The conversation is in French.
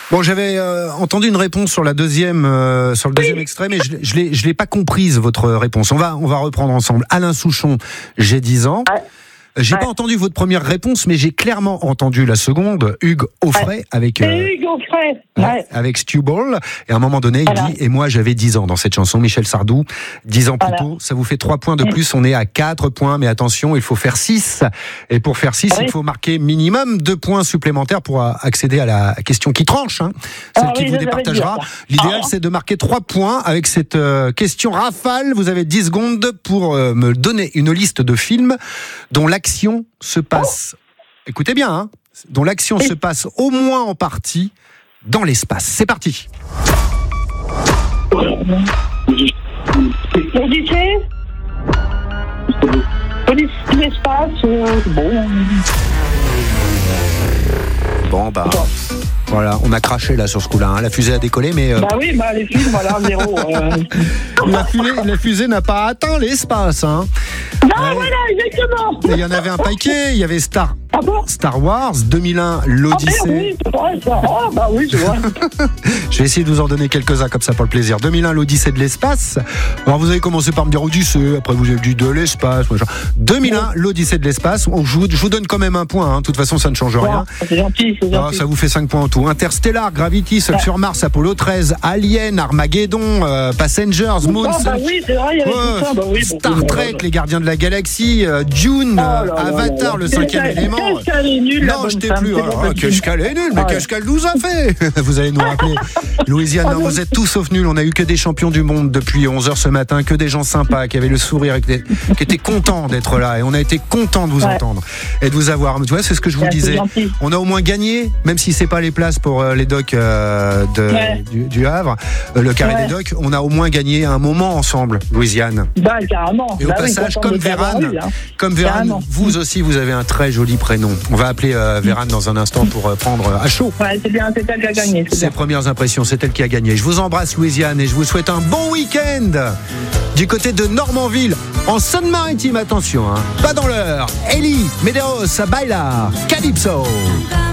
Bon, j'avais entendu une réponse sur le deuxième extrait, mais je l'ai pas comprise, votre réponse. On va reprendre ensemble. Alain Souchon, j'ai 10 ans. J'ai pas entendu votre première réponse, mais j'ai clairement entendu la seconde. Hugues Aufray avec Stu Ball. Et à un moment donné, il dit, et moi j'avais 10 ans dans cette chanson, Michel Sardou, 10 ans plus tôt. Ça vous fait 3 points de plus, on est à 4 points, mais attention, il faut faire 6. Et pour faire 6, il faut marquer minimum 2 points supplémentaires pour accéder à la question qui tranche, celle qui vous départagera. L'idéal, c'est de marquer 3 points avec cette question rafale. Vous avez 10 secondes pour me donner une liste de films dont l'action se passe, écoutez bien, dont l'action se passe au moins en partie dans l'espace. C'est parti. L'Odyssée, l'espace, Bon, voilà, on a craché là sur ce coup-là. La fusée a décollé, mais... les films, voilà, zéro. La fusée n'a pas atteint l'espace. Non, voilà, exactement. Il y en avait un paquet, il y avait Star Wars, 2001, l'Odyssée. Oui, c'est vrai. Je vais essayer de vous en donner quelques-uns comme ça pour le plaisir. 2001, l'Odyssée de l'espace. Alors vous avez commencé par me dire Odyssée, après vous avez dit de l'espace. Machin. 2001, l'Odyssée de l'espace. Je vous donne quand même un point. De toute façon, ça ne change rien. C'est gentil. Ça vous fait 5 points en tout. Interstellar, Gravity, Seul sur Mars, Apollo 13, Alien, Armageddon, Passengers, Moon. C'est vrai, il y avait tout ça. Star Trek, Les Gardiens de la Galaxie, Dune, Avatar, le 5e élément. Qu'est-ce qu'elle est nulle, non, je t'ai plus. Qu'est-ce qu'elle est nulle, mais qu'est-ce qu'elle nous a fait? Vous allez nous rappeler. Louisiane, non, vous êtes tous sauf nuls. On a eu que des champions du monde depuis 11h ce matin, que des gens sympas, qui avaient le sourire, qui étaient contents d'être là. Et on a été contents de vous entendre et de vous avoir. Tu vois, c'est ce que je vous disais. On a au moins gagné, même si c'est pas les places pour les docks du Havre, le carré des docks, on a au moins gagné un moment ensemble, Louisiane. Carrément. Et au passage, comme Vérane, vous aussi, vous avez un très joli prénom. On va appeler Vérane dans un instant pour prendre à chaud. C'est bien, c'est elle qui a gagné. Ses premières impressions, c'est elle qui a gagné. Je vous embrasse, Louisiane, et je vous souhaite un bon week-end du côté de Normanville, en Seine-Maritime, attention, pas dans l'heure. Ellie, Medeiros, Baila, Calypso.